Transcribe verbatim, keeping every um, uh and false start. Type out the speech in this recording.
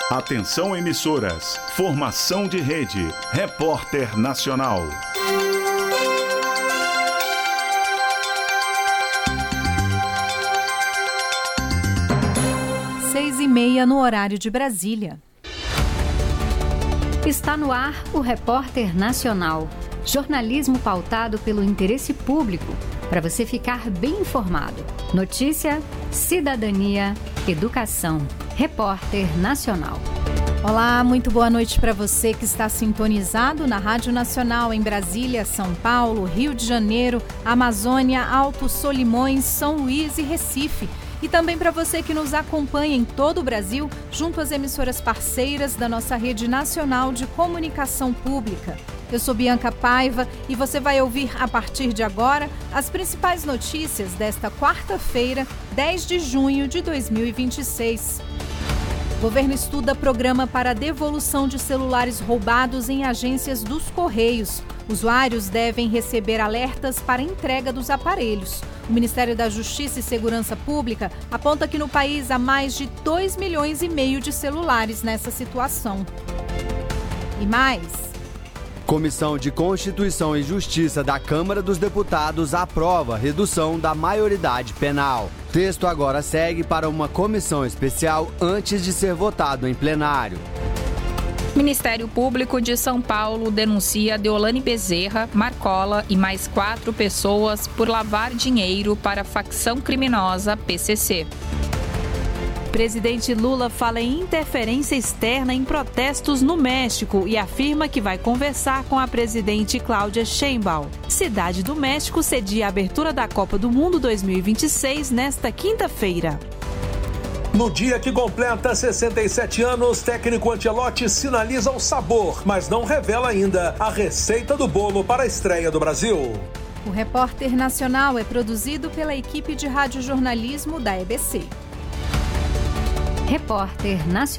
Atenção emissoras, formação de rede, Repórter Nacional. Seis e meia no horário de Brasília. Está no ar o Repórter Nacional. Jornalismo pautado pelo interesse público, para você ficar bem informado. Notícia, cidadania, educação. Repórter Nacional. Olá, muito boa noite para você que está sintonizado na Rádio Nacional em Brasília, São Paulo, Rio de Janeiro, Amazônia, Alto Solimões, São Luís e Recife. E também para você que nos acompanha em todo o Brasil, junto às emissoras parceiras da nossa rede nacional de comunicação pública. Eu sou Bianca Paiva e você vai ouvir a partir de agora as principais notícias desta quarta-feira, dez de junho de dois mil e vinte e seis. O governo estuda programa para devolução de celulares roubados em agências dos Correios. Usuários devem receber alertas para entrega dos aparelhos. O Ministério da Justiça e Segurança Pública aponta que no país há mais de dois milhões e meio de celulares nessa situação. E mais... Comissão de Constituição e Justiça da Câmara dos Deputados aprova redução da maioridade penal. Texto agora segue para uma comissão especial antes de ser votado em plenário. Ministério Público de São Paulo denuncia Deolane Bezerra, Marcola e mais quatro pessoas por lavar dinheiro para a facção criminosa P C C. Presidente Lula fala em interferência externa em protestos no México e afirma que vai conversar com a presidente Cláudia Sheinbaum. Cidade do México cedia a abertura da Copa do Mundo dois mil e vinte e seis nesta quinta-feira. No dia que completa sessenta e sete anos, técnico Ancelotti sinaliza o sabor, mas não revela ainda a receita do bolo para a estreia do Brasil. O Repórter Nacional é produzido pela equipe de radiojornalismo da E B C. Repórter Nacional.